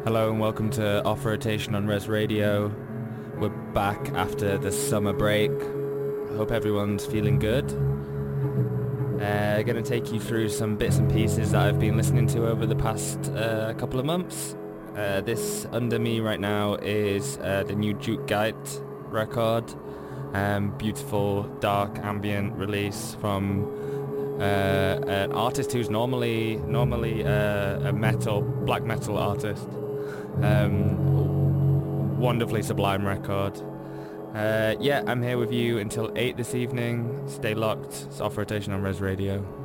Hello and welcome to Off Rotation on Res Radio. We're back after the summer break. Hope everyone's feeling good. Going to take you through some bits and pieces that I've been listening to over the past couple of months. This under me right now is the new Juke Geit record. Beautiful dark ambient release from an artist who's normally a black metal artist. Wonderfully sublime record. I'm here with you until 8 this evening. Stay locked. It's Off Rotation on Res Radio.